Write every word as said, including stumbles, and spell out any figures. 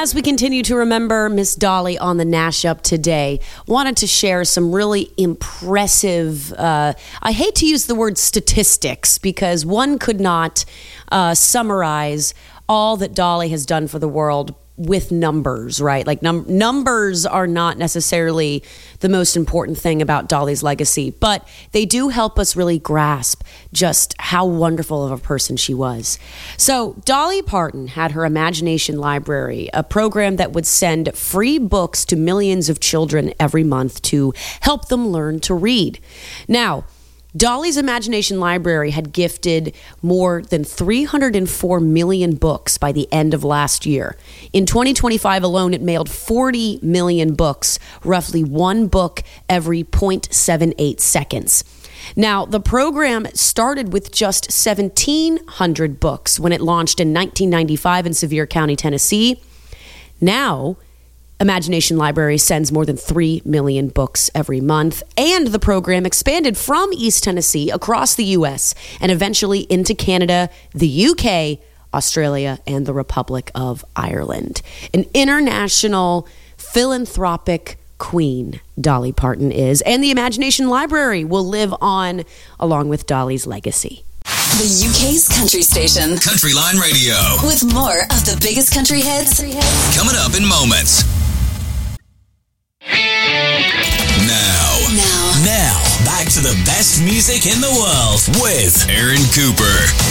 as we continue to remember Miss Dolly on the Nash Up today, wanted to share some really impressive, uh, I hate to use the word statistics because one could not uh, summarize all that Dolly has done for the world with numbers, right? Like num- numbers are not necessarily the most important thing about Dolly's legacy, but they do help us really grasp just how wonderful of a person she was. So Dolly Parton had her Imagination Library, a program that would send free books to millions of children every month to help them learn to read. Now, Dolly's Imagination Library had gifted more than three hundred four million books by the end of last year. In twenty twenty-five alone, it mailed forty million books, roughly one book every zero point seven eight seconds. Now, the program started with just seventeen hundred books when it launched in nineteen ninety-five in Sevier County, Tennessee. Now, Imagination Library sends more than three million books every month, and the program expanded from East Tennessee across the U S and eventually into Canada, the U K, Australia, and the Republic of Ireland. An international philanthropic queen, Dolly Parton is, and the Imagination Library will live on along with Dolly's legacy. The U K's country station. Country Line Radio. With more of the biggest country hits. Coming up in moments. Now. Now. Now, back to the best music in the world with Aaron Cooper.